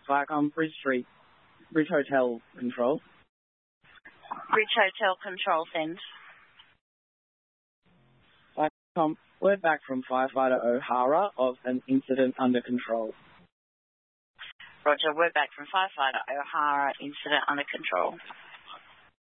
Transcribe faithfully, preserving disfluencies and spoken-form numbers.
Viacom, Bridge Street, Bridge Hotel Control. Bridge Hotel Control, send. Viacom, word back from firefighter O'Hara of an incident under control. Roger, word back from firefighter O'Hara, incident under control.